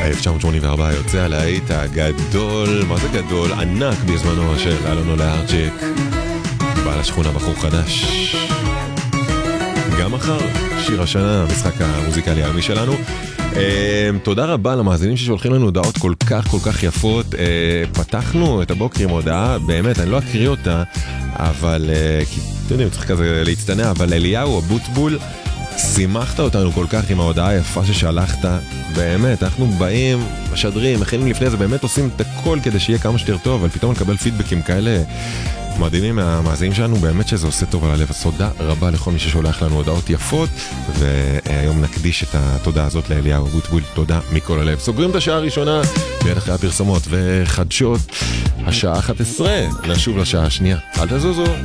1984 יוצא הלהיט הגדול, מה זה גדול? ענק בזמנו של אלונו לארצ'יק, בעל השכונה בחור חדש. גם מחר, שיר השנה, המשחק המוזיקלי העמי שלנו. תודה רבה למאזינים ששולחים לנו הודעות כל כך יפות. פתחנו את הבוקר עם הודעה, באמת, אני לא אקריא אותה, אבל, כי אתם יודעים, צריך כזה להצטנע, אבל אליהו אבוטבול, שימחת אותנו כל כך עם ההודעה היפה ששלחת. באמת, אנחנו באים, משדרים, מכינים לפני זה, באמת עושים את הכל כדי שיהיה כמה שיותר טוב, אבל פתאום לקבל פידבקים כאלה מדהימים מהמאזינים שלנו, באמת שזה עושה טוב על הלב. אז תודה רבה לכל מי ששולח לנו הודעות יפות, והיום נקדיש את התודה הזאת לאליהו אבוטבול. תודה מכל הלב. סוגרים את השעה הראשונה, מיד אחרי הפרסומות וחדשות השעה 11, נשוב לשעה השנייה. אל תזוזו.